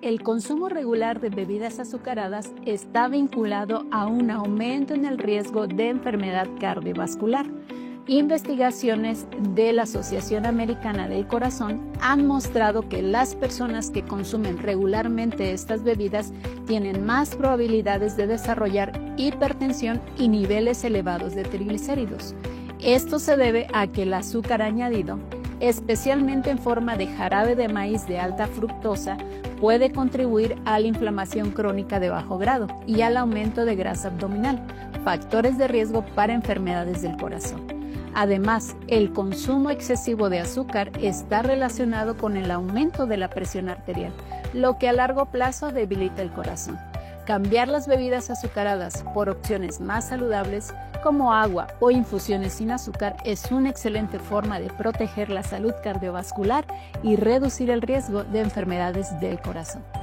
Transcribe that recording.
el consumo regular de bebidas azucaradas está vinculado a un aumento en el riesgo de enfermedad cardiovascular. Investigaciones de la Asociación Americana del Corazón han mostrado que las personas que consumen regularmente estas bebidas tienen más probabilidades de desarrollar hipertensión y niveles elevados de triglicéridos. Esto se debe a que el azúcar añadido, especialmente en forma de jarabe de maíz de alta fructosa, puede contribuir a la inflamación crónica de bajo grado y al aumento de grasa abdominal, factores de riesgo para enfermedades del corazón. Además, el consumo excesivo de azúcar está relacionado con el aumento de la presión arterial, lo que a largo plazo debilita el corazón. Cambiar las bebidas azucaradas por opciones más saludables como agua o infusiones sin azúcar es una excelente forma de proteger la salud cardiovascular y reducir el riesgo de enfermedades del corazón.